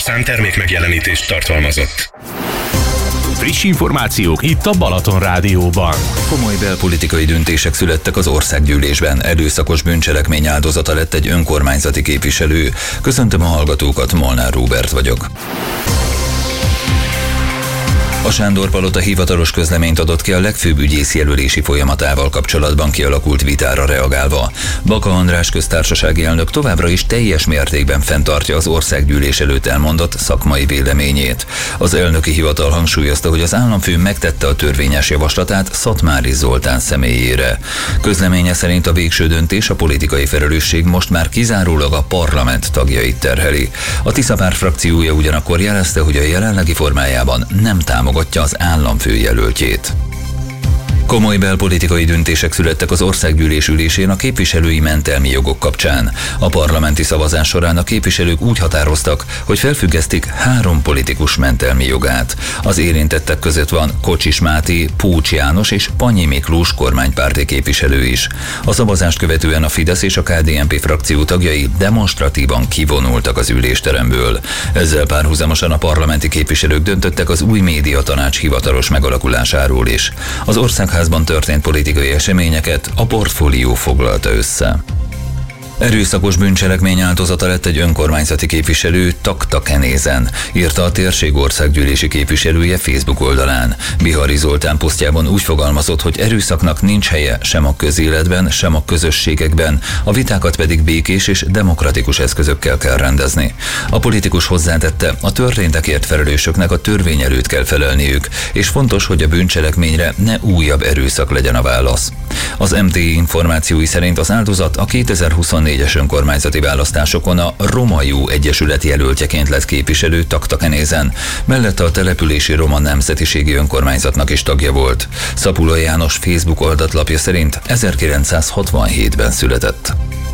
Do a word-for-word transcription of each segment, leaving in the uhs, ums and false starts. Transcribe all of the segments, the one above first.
Műsorszám termék megjelenítést tartalmazott. Friss információk itt a Balaton Rádióban. Komoly belpolitikai döntések születtek az országgyűlésben. Erőszakos bűncselekmény áldozata lett egy önkormányzati képviselő. Köszöntöm a hallgatókat, Molnár Róbert vagyok. A Sándor-palota hivatalos közleményt adott ki a legfőbb ügyész jelölési folyamatával kapcsolatban kialakult vitára reagálva. Baka András köztársasági elnök továbbra is teljes mértékben fenntartja az országgyűlés előtt elmondott szakmai véleményét. Az elnöki hivatal hangsúlyozta, hogy az államfő megtette a törvényes javaslatát Szatmári Zoltán személyére. Közleménye szerint a végső döntés, a politikai felelősség most már kizárólag a parlament tagjait terheli. A Tisza Párt frakciója ugyanakkor jelezte, hogy a jelenlegi formájában nem támogatja az államfő jelöltjét. Komoly belpolitikai döntések születtek az országgyűlés ülésén a képviselői mentelmi jogok kapcsán. A parlamenti szavazás során a képviselők úgy határoztak, hogy felfüggesztik három politikus mentelmi jogát. Az érintettek között van Kocsis Máté, Pócs János és Panyi Miklós kormánypárti képviselő is. A szavazást követően a Fidesz és a ká dé en pé frakció tagjai demonstratívan kivonultak az ülésteremből. Ezzel párhuzamosan a parlamenti képviselők döntöttek az új médiatanács hivatalos megalakulásáról is. Az országházban történt politikai eseményeket a Portfólió foglalta össze. Erőszakos bűncselekmény áldozata lett egy önkormányzati képviselő Taktakenézen, írta a térség országgyűlési képviselője Facebook oldalán. Bihari Zoltán posztjában úgy fogalmazott, hogy erőszaknak nincs helye sem a közéletben, sem a közösségekben, a vitákat pedig békés és demokratikus eszközökkel kell rendezni. A politikus hozzátette, a történtekért felelősöknek a törvény előtt kell felelniük, és fontos, hogy a bűncselekményre ne újabb erőszak legyen a válasz. Az em té i információi szerint az áldozat a kétezer-huszonnégyes önkormányzati választásokon a Roma Jó Egyesület jelöltjeként lett képviselő Taktakenézen, mellette a települési roma nemzetiségi önkormányzatnak is tagja volt. Szapula János Facebook oldatlapja szerint ezerkilencszázhatvanhétben született.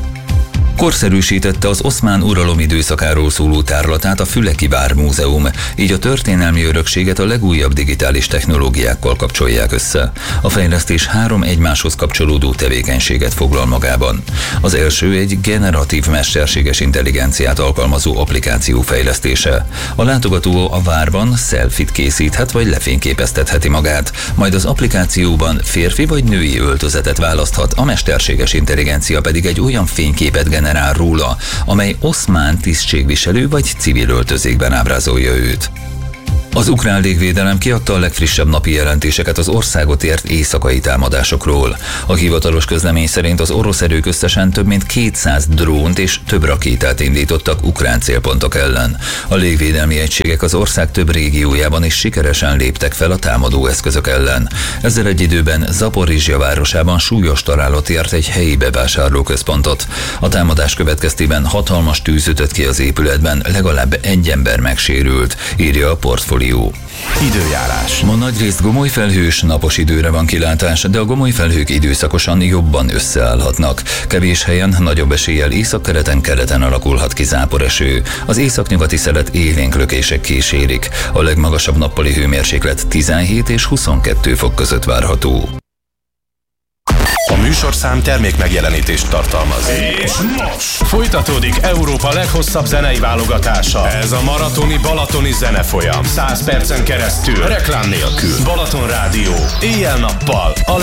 Korszerűsítette az oszmán uralom időszakáról szóló tárlatát a Füleki Vármúzeum, így a történelmi örökséget a legújabb digitális technológiákkal kapcsolják össze. A fejlesztés három egymáshoz kapcsolódó tevékenységet foglal magában. Az első egy generatív mesterséges intelligenciát alkalmazó applikáció fejlesztése. A látogató a várban selfit készíthet vagy lefényképeztetheti magát, majd az applikációban férfi vagy női öltözetet választhat, a mesterséges intelligencia pedig egy olyan fényképet generál róla, amely oszmán tisztségviselő vagy civil öltözékben ábrázolja őt. Az ukrán légvédelem kiadta a legfrissebb napi jelentéseket az országot ért éjszakai támadásokról. A hivatalos közlemény szerint az orosz erők összesen több mint kétszáz drónt és több rakétát indítottak ukrán célpontok ellen. A légvédelmi egységek az ország több régiójában is sikeresen léptek fel a támadó eszközök ellen. Ezzel egy időben Zaporizsja városában súlyos találat ért egy helyi bevásárlóközpontot. A támadás következtében hatalmas tűz ütött ki az épületben, legalább egy ember megsérült, írja a Portfólió. Időjárás. Ma nagyrészt gomoly felhős, napos időre van kilátás, de a gomoly felhők időszakosan jobban összeállhatnak. Kevés helyen nagyobb eséllyel északkeleten keleten alakulhat ki záporeső. Az északnyugati szelet élénk lökések kísérik. A legmagasabb nappali hőmérséklet tizenhét és huszonkettő fok között várható. A műsorszám termék megjelenítést tartalmaz. És most folytatódik Európa leghosszabb zenei válogatása. Ez a maratoni balatoni zenefolyam. száz percen keresztül, reklám nélkül. Balaton Rádió, éjjel-nappal. A